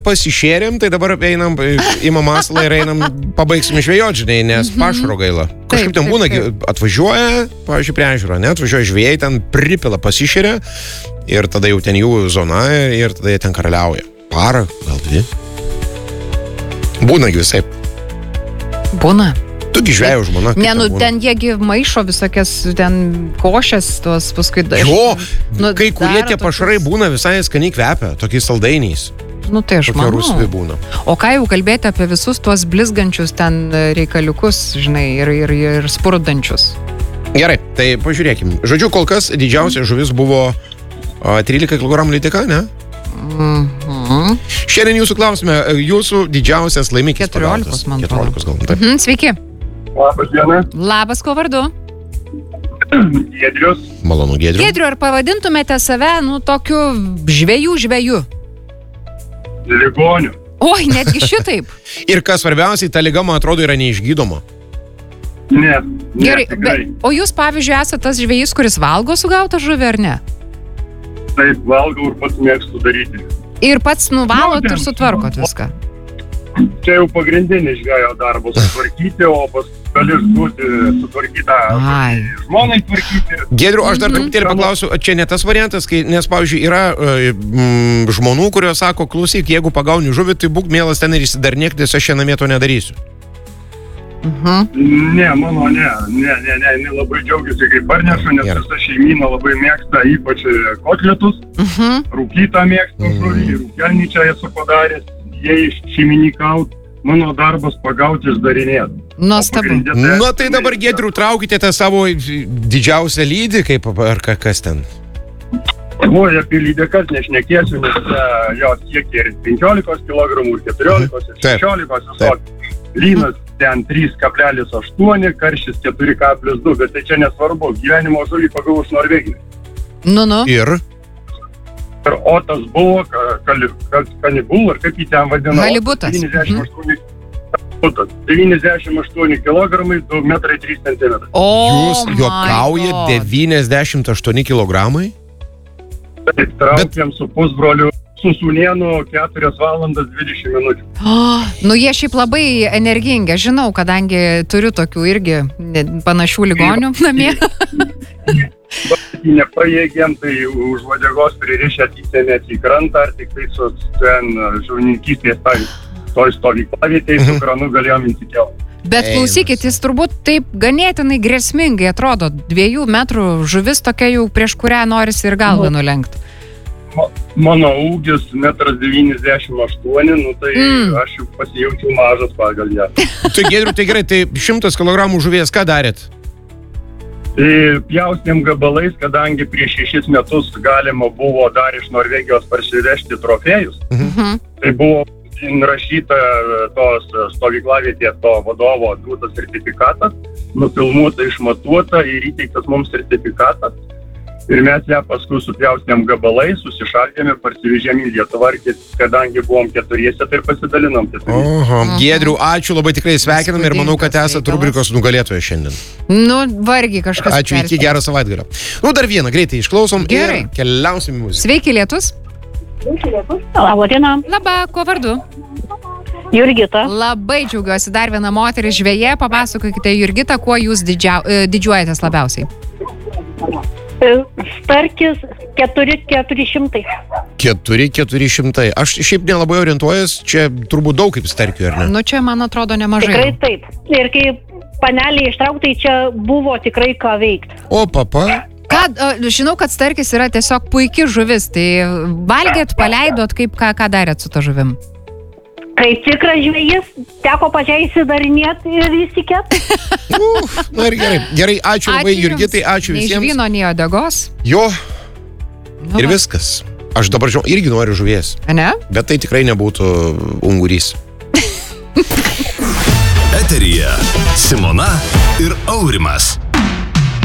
pasišėrėm, tai dabar imam masalą ir einam, pabaigsim žvejot, žinai, nes pašaro gaila. Kažkaip ten būna, atvažiuoja, pavyzdžiui, prie ežero, atvažiuoja žvėjai, ten pripila, pasišėrė ir tada jau ten jų zona ir tada jie ten karaliauja. Parą, gal 2. Būna visai. Būna. Tugi žvėjo žmona. Ne, ten jiegi maišo visokias ten košės, tuos paskui... Jo, kai kurie tie pašarai būna visai skaniai kvepia, tokiais saldainiais. Tai aš manau. Rusvai būna. O ką jau kalbėti apie visus tuos blizgančius ten reikaliukus, žinai, ir spurdančius? Gerai, tai pažiūrėkim. Žodžiu, kol kas didžiausia žuvis buvo 13 kg lydeka, ne? Šiandien jūsų klausime, jūsų didžiausias laimikis 14, man atrodo. 14 gal. Sveiki. Labas diena. Labas, kuo vardu? Giedrius. Malonu, Giedriu. Giedriu, ar pavadintumėte save, tokiu žvejų? Ligonių. Oi, netgi šitaip. Ir kas svarbiausiai, ta liga, man atrodo, yra neišgydoma. Ne, Gerai, tikrai. O jūs, pavyzdžiui, esate tas žvejys, kuris valgo sugautą žuvį, ar ne? Taip, valgau ir pats mėgstu daryti. Ir pats nuvalot ir sutvarkot viską? Čia jau pagrindinis žvejo darbas sutvarkyti, o paskui galis būti sutvarkytą žmonai tvarkyti. Giedriu, aš dar truputėlį paklausiu, čia ne tas variantas, nes, pavyzdžiui, yra žmonų, kurios sako, klausyk, jeigu pagauni žuvį, tai būk mielas ten ir įsidarnėk, nes aš čia namie to nedarysiu. Ne, ne, labai džiaugiuosi, kai parnešu, nes visa šeimyna labai mėgsta, ypač kotletus, rūkytą mėgsta žuvį, rūkelnį čia esu padaręs, jie šeimininkauti. Mano darbas pagauti išdarinėti. Nuostabu. Tai dabar, Giedriu, traukite tą savo didžiausią lydį, kaip ar kas ten? Oi, apie lydekas nešnekėsiu, nes jos siekia ir 15 kg, ir 14, ir 16. Lynas ten 3,8, karštis 4,2, bet tai čia nesvarbu. Gyvenimo žuvį pagavau iš Norvegijos. Ir? Ir otas buvo, kanibul, ar kaip jį ten vadino. Halibutas. 98 kg, 2 metrai 3 cm. Jūs juokaujat 98 kg? Taip, traukiam su pusbroliu, su sūnėnu 4 valandas 20 minučių. Jie šiaip labai energingi, žinau, kadangi turiu tokių irgi panašių ligonių namie. Nepaėgėm, tai už vadegos pririšę atysėmėt į krantą, ar tik tai su žuvininkystės toj stovyklavietėj su kranu galėjom įsikelti. Bet klausykit, jis turbūt taip ganėtinai grėsmingai atrodo. 2 metrų žuvis tokia jau, prieš kurią norisi ir galvą nulenkti. Mano ūgis 1,98 m, tai aš jau pasijaučiau mažas pagal ją. Tai Giedriu, tai gerai, tai 100 kg žuvies ką darėt? Pjaustėm gabalais, kadangi prieš 6 metus galima buvo dar iš Norvegijos parsivežti trofėjus. Tai buvo rašyta tos stovyklavietės to vadovo duotas sertifikatas, nufilmuota, išmatuota ir įteiktas mums sertifikatas. Ir mes ją paskui supjaustėm gabalais, susišaldėm ir parsivežėm į Lietuvą, kadangi buvom 4, tai pasidalinom 4. Giedriu, ačiū, labai tikrai sveikinam ir manau, kad esate rubrikos nugalėtoja šiandien. Vargiai kažkas. Ačiū, iki gero savaitgalio. Dar vieną greitai išklausom ir keliausim į muziką. Sveiki, Lietus. Labą dieną. Labą, kuo vardu? Jurgita. Labai džiaugiuosi, dar viena moteris žvejė. Papasakokite, Jurgita, kuo jūs didžiuojatės labiausiai? Starkis 4,400. 4,400. Aš šiaip nelabai orientuojas, čia turbūt daug kaip starkių, ar ne? Čia, man atrodo, nemažai. Tikrai taip. Ir kai panelį ištrauktai, čia buvo tikrai ką veikti. O, papa? Žinau, kad starkis yra tiesiog puiki žuvis, tai valgėt, paleidot, ką darėt su ta žuvim? Kaip tikras žvejys, teko pačiai įsidarinėti ir įsikėti. Ir gerai, ačiū labai Jurgitai, ačiū visiems. Nei žvyno, nei uodegos. Jo, ir viskas. Aš dabar irgi noriu žuvies. Ne? Bet tai tikrai nebūtų ungurys. Eteryje Simona ir Aurimas.